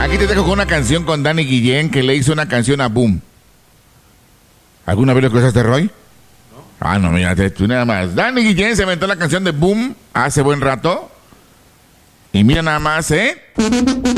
Aquí te dejo con una canción con Dani Guillén, que le hizo una canción a Boom. ¿Alguna vez lo escuchaste, Roy? No. Ah, no, mira, tú nada más. Dani Guillén se inventó la canción de Boom hace buen rato. Y mira nada más, ¿eh?